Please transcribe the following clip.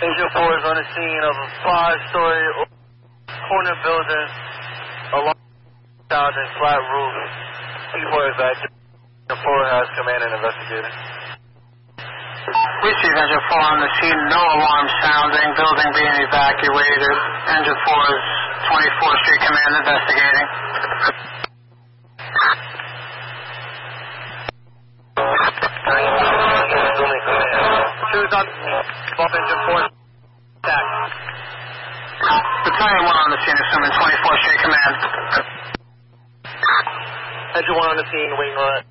Engine 4 is on the scene of a 5-story corner building, along and flat roof. People are evacuated. Engine 4 has command and investigating. Receive Engine 4 on the scene, no alarm sounding, building being evacuated. Engine 4 is 24th Street Command investigating. Choose on above Engine 4. Attack. Battalion 1 on the scene, assuming 24th Street Command. Engine 1 on the scene, waiting on it.